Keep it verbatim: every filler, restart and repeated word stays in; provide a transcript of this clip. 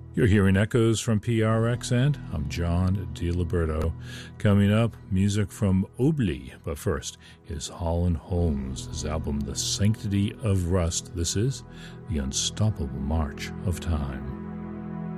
You're hearing echoes from P R X, and I'm John DiLiberto. Coming up, music from Obli, but first is Holland Holmes, his album The Sanctity of Rust. This is The Unstoppable March of Time.